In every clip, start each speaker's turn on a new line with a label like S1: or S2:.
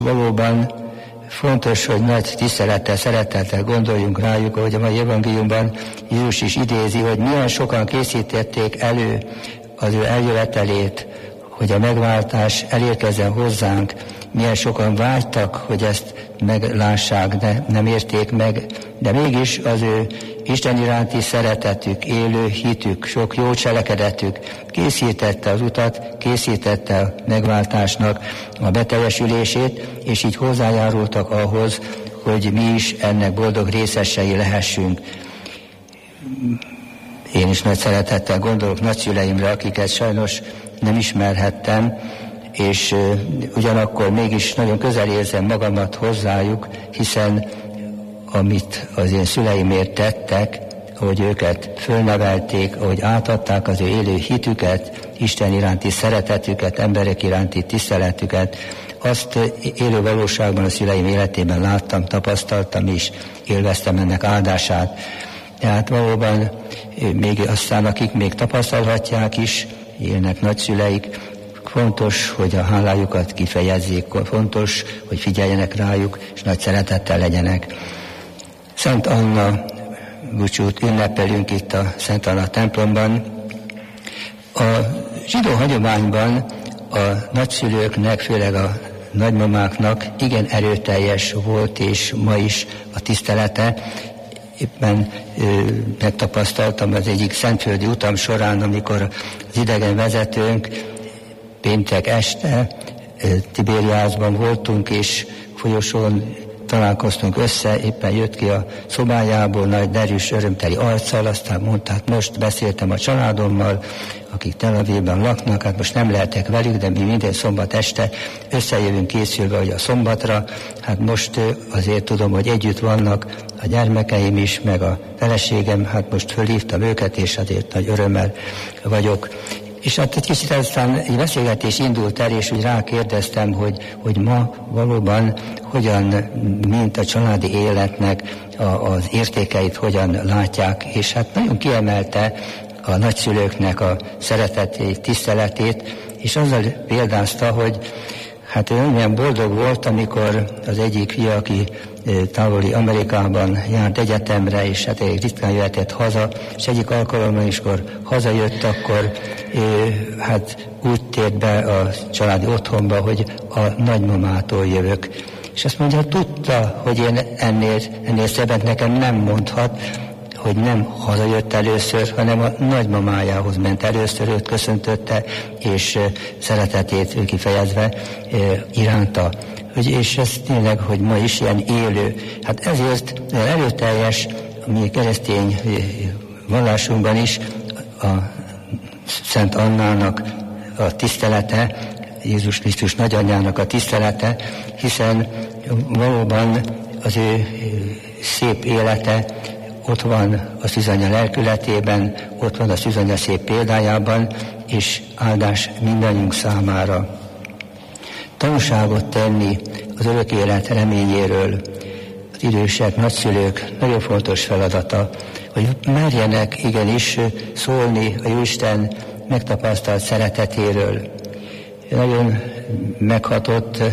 S1: Valóban fontos, hogy nagy tisztelettel, szeretettel gondoljunk rájuk, ahogy a mai evangéliumban Jézus is idézi, hogy milyen sokan készítették elő az ő eljövetelét, hogy a megváltás elérkezzen hozzánk, milyen sokan vágytak, hogy ezt meglássák, de nem érték meg, de mégis az ő Isten iránti szeretetük, élő hitük, sok jó cselekedetük készítette az utat, készítette a megváltásnak a beteljesülését, és így hozzájárultak ahhoz, hogy mi is ennek boldog részesei lehessünk. Én is nagy szeretettel gondolok nagyszüleimre, akiket sajnos nem ismerhettem, és ugyanakkor mégis nagyon közel érzem magamat hozzájuk, hiszen amit az én szüleimért tettek, ahogy őket fölnevelték, ahogy átadták az ő élő hitüket, Isten iránti szeretetüket, emberek iránti tiszteletüket, azt élő valóságban a szüleim életében láttam, tapasztaltam is, élveztem ennek áldását. Tehát valóban még aztán, akik még tapasztalhatják is, élnek nagyszüleik, fontos, hogy a hálájukat kifejezzék, fontos, hogy figyeljenek rájuk, és nagy szeretettel legyenek. Szent Anna búcsút ünnepelünk itt a Szent Anna templomban. A zsidó hagyományban a nagyszülőknek, főleg a nagymamáknak igen erőteljes volt, és ma is a tisztelete. Éppen megtapasztaltam az egyik szentföldi utam során, amikor az idegen vezetőnk péntek este Tibériásban voltunk, és folyosón találkoztunk össze, éppen jött ki a szobájából nagy derűs, örömteli arccal, aztán mondta, hát most beszéltem a családommal, akik Tel Avivban laknak, hát most nem lehetek velük, de mi minden szombat este összejövünk készülve, hogy a szombatra, hát most azért tudom, hogy együtt vannak a gyermekeim is, meg a feleségem, hát most fölhívtam őket, és azért nagy örömmel vagyok. És hát egy kicsit aztán egy beszélgetés indult el, és úgy rákérdeztem, hogy ma valóban hogyan, mint a családi életnek az értékeit hogyan látják, és hát nagyon kiemelte a nagyszülőknek a szeretetét, tiszteletét, és azzal példázta, hogy hát ő olyan boldog volt, amikor az egyik fia, aki távoli Amerikában járt egyetemre, és hát elég ritkán jöhetett haza, és egyik alkalommal, amikor hazajött, akkor hát úgy tért be a családi otthonba, hogy a nagymamától jövök. És azt mondja, tudta, hogy én ennél szebbet nekem nem mondhat, hogy nem hazajött először, hanem a nagymamájához ment először, őt köszöntötte, és szeretetét kifejezve iránta. És ez tényleg, hogy ma is ilyen élő. Hát ezért erőteljes a mi keresztény vallásunkban is a Szent Annának a tisztelete, Jézus Krisztus nagyanyjának a tisztelete, hiszen valóban az ő szép élete ott van a szűzanya lelkületében, ott van a szűzanya szép példájában, és áldás mindannyiunk számára. Tanúságot tenni az örök élet reményéről, az idősek, nagyszülők nagyon fontos feladata, hogy merjenek igenis szólni a Jóisten megtapasztalt szeretetéről. Nagyon meghatott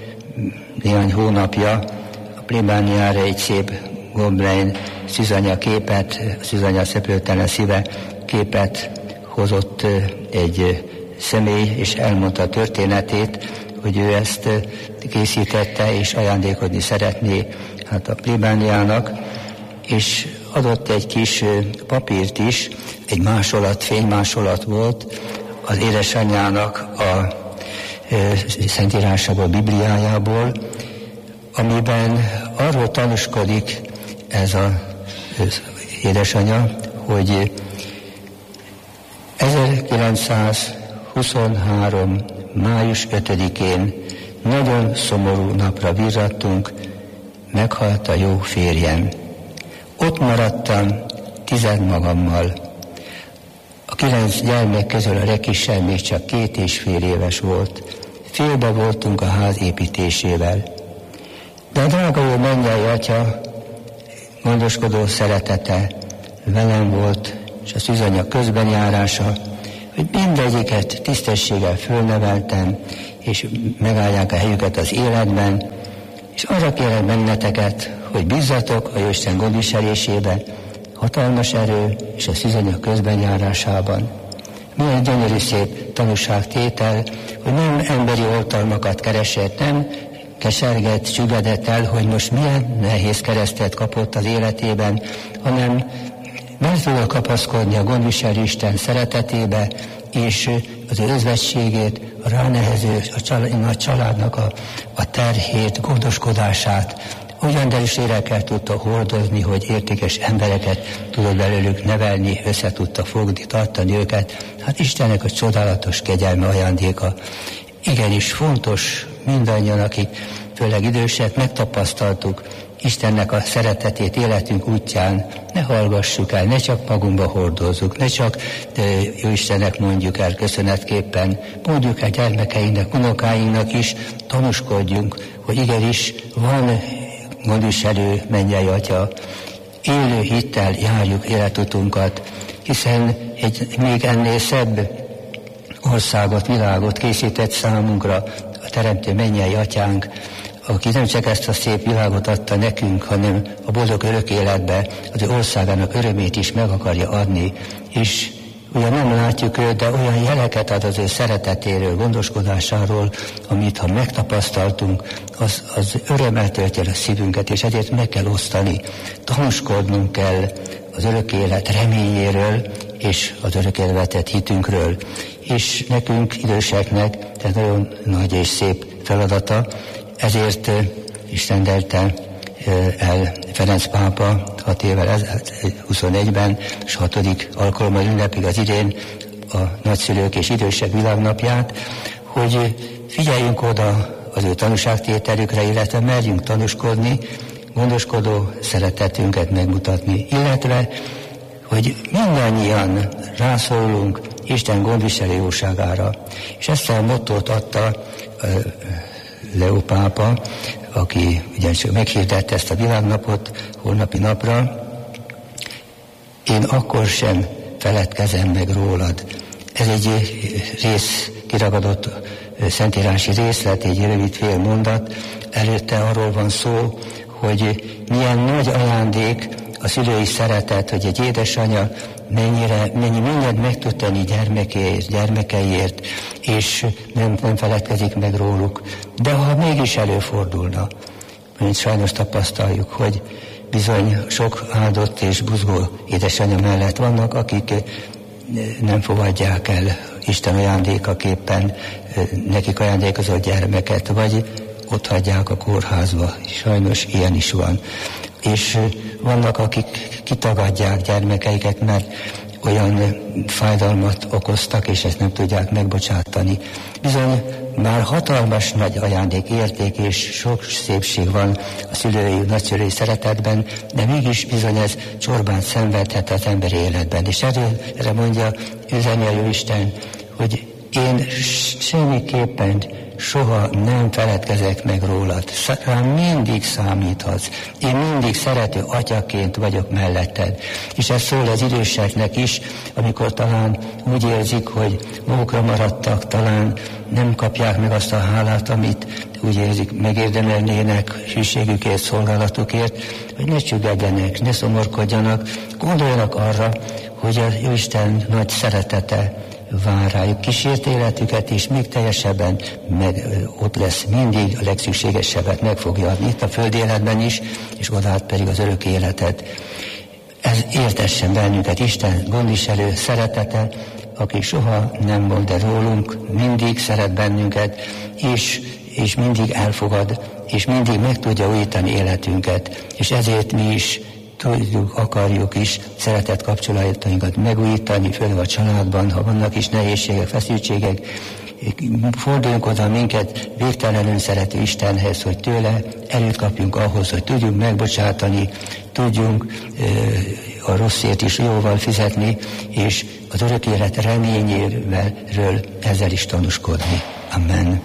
S1: néhány hónapja a plébániára egy szép Gobelin szűzanya képet, szűzanya szeplőtelen szíve képet hozott egy személy, és elmondta a történetét, hogy ő ezt készítette, és ajándékozni szeretné hát a plébániának, és adott egy kis papírt is, egy másolat, fénymásolat volt az édesanyjának a szentírásából, Bibliájából, amiben arról tanúskodik ez az édesanyja, hogy 1923. május 5-én nagyon szomorú napra virradtunk, meghalt a jó férjem. Ott maradtam 10 magammal. A 9 gyermek közül a legkisebb még csak 2,5 éves volt. Félbe voltunk a ház építésével. De a drága jó mennyei atya gondoskodó szeretete velem volt, és a szűzanya közbenjárása, hogy mindegyiket tisztességgel fölneveltem, és megállják a helyüket az életben, és arra kérek benneteket, hogy bízzatok a Jóisten gondviselésébe, hatalmas erő és a szűzanyag közbenjárásában. Milyen gyönyörű szép tanúságtétel, hogy nem emberi oltalmakat keresett, nem kesergett, csüggedett el, hogy most milyen nehéz keresztet kapott az életében, hanem meg tudok kapaszkodni a gondviselő Isten szeretetébe, és az ő özvegységét, a ránehező, a családnak a terhét, gondoskodását olyan derűségekkel tudta hordozni, hogy értékes embereket tudott belőlük nevelni, össze tudta fogni, tartani őket. Hát Istennek a csodálatos kegyelme ajándéka. Igenis fontos mindannyian, akik főleg idősek, megtapasztaltuk Istennek a szeretetét életünk útján, ne hallgassuk el, ne csak magunkba hordozzuk, ne csak jó Istennek mondjuk el köszönetképpen, mondjuk el gyermekeinknek, unokáinknak is, tanúskodjunk, hogy igenis van gondviselő mennyei Atya, élő hittel járjuk életutunkat, hiszen egy még ennél szebb országot, világot készített számunkra a Teremtő mennyei Atyánk, aki nem csak ezt a szép világot adta nekünk, hanem a boldog örök életbe az ő országának örömét is meg akarja adni, és ugyan nem látjuk őt, de olyan jeleket ad az ő szeretetéről, gondoskodásáról, amit ha megtapasztaltunk, az örömmel töltje a szívünket, és ezért meg kell osztani. Tanúskodnunk kell az örök élet reményéről, és az örök életet hitünkről. És nekünk, időseknek, tehát nagyon nagy és szép feladata, ezért is rendelte el Ferenc pápa 6 évvel 21-ben, és 6. alkalommal ünneplik az idén a nagyszülők és idősek világnapját, hogy figyeljünk oda az ő tanúságtételükre, illetve merjünk tanúskodni, gondoskodó szeretetünket megmutatni, illetve, hogy mindannyian rászólunk Isten gondviselő jóságára. És ezt a mottót adta Leó pápa, aki ugyanis meghirdette ezt a világnapot holnapi napra, én akkor sem feledkezem meg rólad. Ez egy kiragadott szentírási részlet, egy rövid fél mondat. Előtte arról van szó, hogy milyen nagy ajándék a szülői szeretet, hogy egy édesanya mennyi mindent meg tud tenni gyermekeiért, és nem feledkezik meg róluk. De ha mégis előfordulna, mint sajnos tapasztaljuk, hogy bizony sok áldott és buzgó édesanyja mellett vannak, akik nem fogadják el Isten ajándékaképpen nekik ajándékozott gyermeket, vagy ott hagyják a kórházba. Sajnos ilyen is van. És vannak, akik kitagadják gyermekeiket, mert olyan fájdalmat okoztak, és ezt nem tudják megbocsátani. Bizony már hatalmas nagy ajándék, érték és sok szépség van a szülői, nagyszülői szeretetben, de mégis bizony ez csorbát szenvedhet az emberi életben. És erre mondja, üzeni a Jóisten, hogy én semmiképpen soha nem feledkezek meg rólad. Rám mindig számíthatsz. Én mindig szerető atyaként vagyok melletted. És ez szól az időseknek is, amikor talán úgy érzik, hogy magukra maradtak, talán nem kapják meg azt a hálát, amit úgy érzik, megérdemelnének hűségükért, szolgálatukért, hogy ne csüggedjenek, ne szomorkodjanak, gondoljanak arra, hogy a Jóisten nagy szeretete vár rájuk, kísért életüket, és még teljesebben ott lesz mindig a legszükségesebbet meg fogja adni itt a földi életben is, és odát pedig az örök életet. Ez értessen bennünket Isten gondviselő szeretete, aki soha nem mond el rólunk, mindig szeret bennünket, és mindig elfogad, és mindig meg tudja újítani életünket. És ezért mi is tudjuk, akarjuk is szeretett kapcsolatainkat megújítani, főleg a családban, ha vannak is nehézségek, feszültségek, forduljunk oda minket végtelenül szerető Istenhez, hogy tőle erőt kapjunk ahhoz, hogy tudjunk megbocsátani, tudjunk a rosszért is jóval fizetni, és az örök élet reményéről ezzel is tanúskodni. Amen.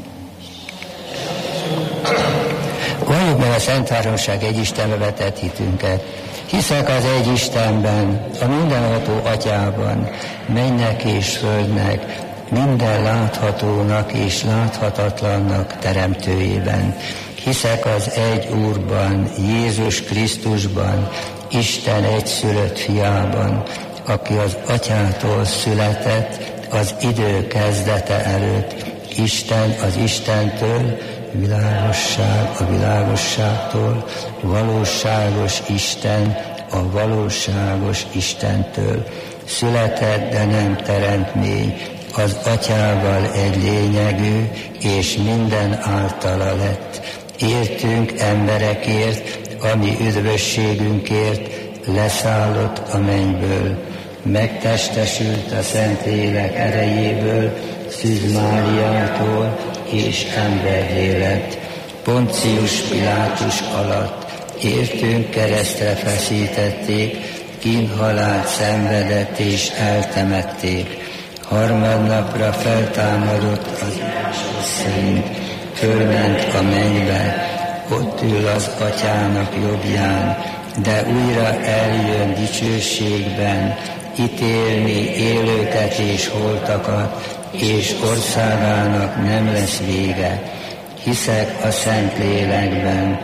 S1: Valljuk meg a Szent Háromság egy Istenbe vetett hitünket. Hiszek az egy Istenben, a mindenható Atyában, mennek és földnek, minden láthatónak és láthatatlannak teremtőjében. Hiszek az egy Úrban, Jézus Krisztusban, Isten egyszülött fiában, aki az Atyától született az idő kezdete előtt, Isten az Istentől, világosság a világosságtól, valóságos Isten a valóságos Istentől. Született, de nem teremtmény, az Atyával egy lényegű, és minden általa lett. Értünk emberekért, ami üdvösségünkért leszállott a mennyből. Megtestesült a Szentlélek erejéből, Szűz Máriától, és emberré lett. Poncius Pilátus alatt értünk keresztre feszítették, kínhalált szenvedett és eltemették. Harmadnapra feltámadott az írások szerint, fölment a mennybe, ott ül az Atyának jobbján, de újra eljön dicsőségben, ítélni élőket és holtakat, és országának nem lesz vége. Hiszek a Szentlélekben,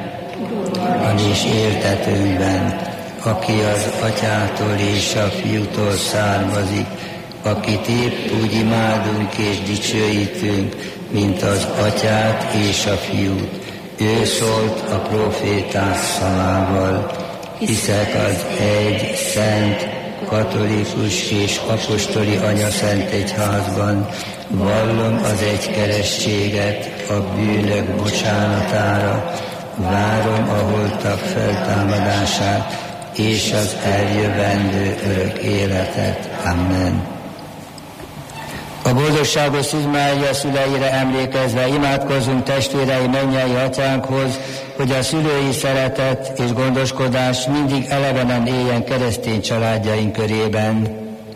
S1: és éltetőnkben, aki az Atyától és a Fiútól származik, akit épp úgy imádunk és dicsőítünk, mint az Atyát és a Fiút. Ő szólt a próféták szavával. Hiszek az egy szent, katolikus és apostoli anyaszent egyházban, vallom az egy keresztséget a bűnök bocsánatára, várom a holtak feltámadását és az eljövendő örök életet. Amen. A boldogságos Szűz Mária szüleire emlékezve imádkozzunk testvérei mennyei Atyánkhoz, hogy a szülői szeretet és gondoskodás mindig elevenen éljen keresztény családjaink körében.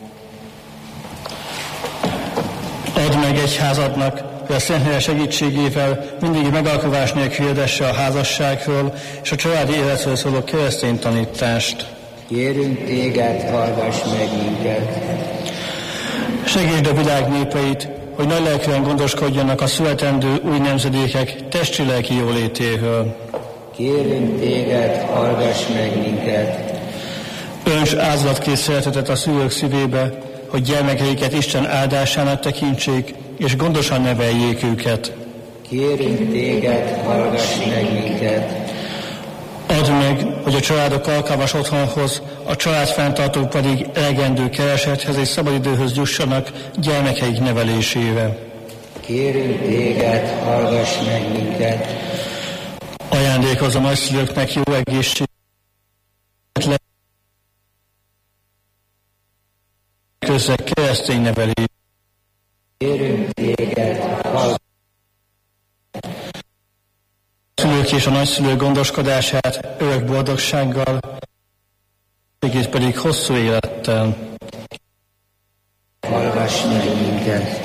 S2: Add meg egyházadnak, hogy a Szentlélek segítségével mindig megalkovás nélkül hirdesse a házasságról és a családi életről szóló keresztény tanítást.
S1: Kérünk téged, hallgass meg minket!
S2: Segítsd a világ népeit, hogy nagy lelkűen gondoskodjanak a születendő új nemzedékek testi-lelki jólétéről.
S1: Kérünk téged, hallgass meg minket!
S2: Önts áldozatkész szeretetet a szülők szívébe, hogy gyermekeiket Isten áldásának tekintsék, és gondosan neveljék őket.
S1: Kérünk téged, hallgass meg minket!
S2: Add meg, hogy a családok alkalmas otthonhoz, a családfenntartók pedig elegendő keresethez és szabadidőhöz jussanak gyermekeik nevelésére.
S1: Kérünk téged, hallgass meg minket!
S2: Ajándékozom a nagyszülőknek jó egészséget, közre keresztény nevelés.
S1: Kérünk téged, hallgass!
S2: A szülők és a nagyszülők gondoskodását örök boldogsággal, segít pedig hosszú élettel.
S1: Hallgass meg minket!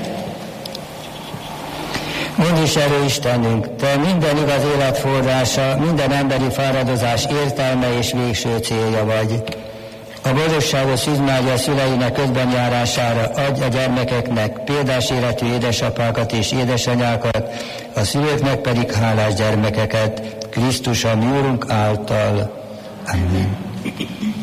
S1: Mondd is erő Istenünk, Te minden igaz élet forrása, minden emberi fáradozás értelme és végső célja vagy. A boldogságos Szűz Mária szüleinek közbenjárására adj a gyermekeknek példás életű édesapákat és édesanyákat, a szülőknek pedig hálás gyermekeket, Krisztus a mi Úrunk által. Amen.